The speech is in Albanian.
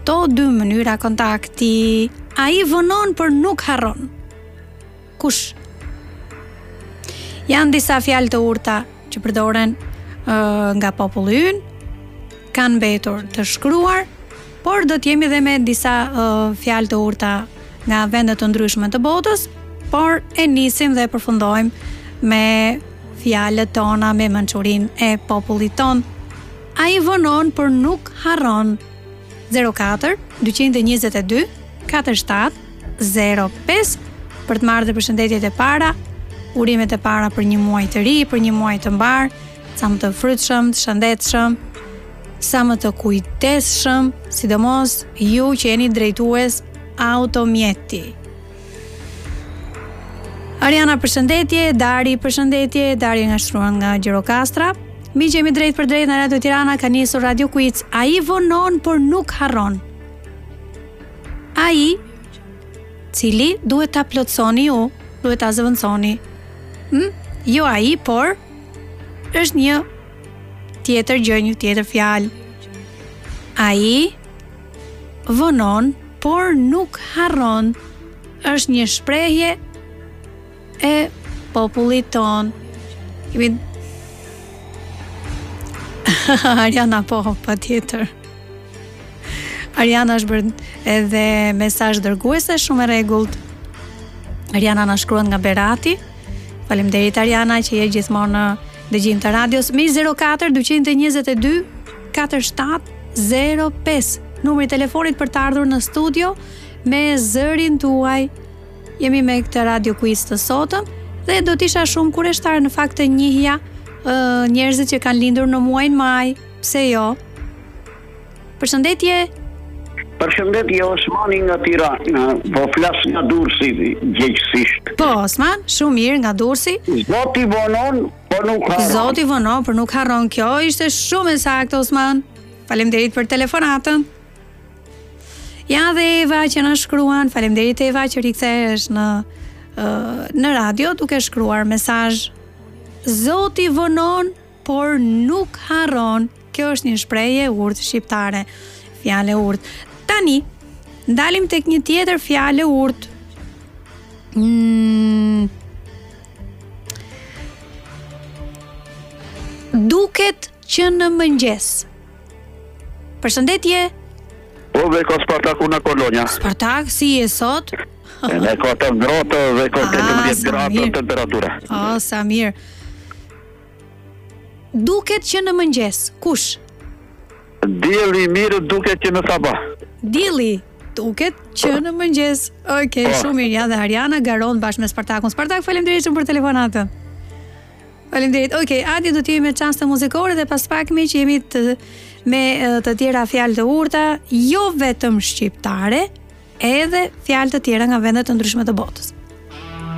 këto dy mënyra kontakti. Ai vonon për nuk harron. Kush? Janë disa fjalë të urta që përdoren nga populli ynë, kanë mbetur të shkruar, por do të jemi dhe me disa fjalë të urta nga vende të ndryshme të botës, por e nisim dhe përfundojmë me fjalët tona, me mençurinë e popullit ton. Ai vonon për nuk harron. 04 222 47 05 për të marrë dhe përshëndetjet e para, urimet e para për një muaj të ri, për një muaj të mbar, sa më të frytshëm, të shëndetshëm, sa më të kujdesshëm, sidomos ju që jeni drejtues automjeti. Ariana përshëndetje, Dari përshëndetje, Dari nga shtruan nga Gjirokastra. Mi që jemi drejt për drejt në Radio Tirana, ka nisur Radio Quiz. Ai vonon por nuk harron. Ai, cili duhet ta plotsoni ju, duhet ta zëvendësoni. Jo ai, por është një tjetër gjë, një tjetër fjalë. Ai vonon por nuk harron. Është një shprehje e popullit ton. Ariana po, patjetër. Ariana është bërë edhe mesazh dërguese shumë e rregullt. Ariana na shkruan nga Berati. Faleminderit Ariana që je gjithmonë në dëgjim të radios. Mi 04 222 4705. Numri i telefonit për të ardhur në studio me zërin tuaj. Jemi me këtë Radio Quiz të sotëm dhe do t'isha shumë kureshtar në fakt të njihja njerëzit që kanë lindur në muajin maj. Pse jo? Përshëndetje. Përshëndetje, Osmani nga Tirana, po flas nga Durrësi gjegjësisht. Po, Osman, shumë mirë nga Durrësi. Zoti vonon, por nuk harron. Zoti vonon, por nuk harron. Kjo ishte shumë e saktë, Osman. Faleminderit për telefonatën. Ja dhe Eva që na shkruan, faleminderit Eva që rikthehesh në radio duke shkruar mesazh. Zoti vonon, por nuk harron. Kjo është një shprehje e urtë shqiptare, fjalë e urtë. Tani, ndalim tek një tjetër fjalë e urtë. Duket që në mëngjes. Përshëndetje. Po dhe ka Spartaku në Kolonja. Spartak, si e sot? Ne ka të ngrohtë dhe ka 18 gradë temperatura. Sa mirë. Duket që në mëngjes. Kush? Dielli mirë duket që në sabah. Dielli duket që në mëngjes. Okej, shumë mirë. Ja dhe Ariana garon bashkë me Spartakun. Spartak, faleminderit shumë për telefonatën. Faleminderit. Okej, Adi do të jemi me çaste muzikore dhe pas pak me që jemi me të tjera fjalë të urta, jo vetëm shqiptare, edhe fjalë të tjera nga vende të ndryshme të botës.